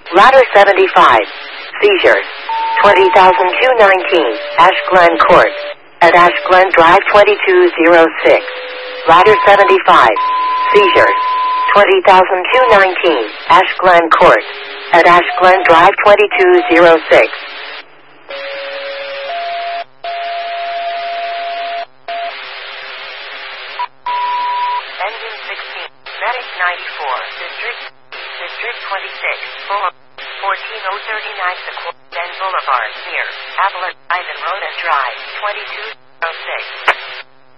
Ladder 75. Seizures. 20,219 Ash Glen Court. At Ash Glen Drive 2206. Ladder 75. Seizures. 20,219 Ash Glen Court. At Ash Glen Drive 2206. Engine 16, Medic 94, District 26, Boulevard, 14039 Sequoia Bend Boulevard, near Avalon Drive and Rhoda Drive, 2206.